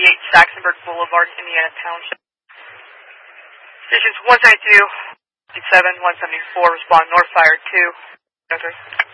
Saxonburg Boulevard, Indiana Township. Stations 172, 7, 174, respond Northfire 2.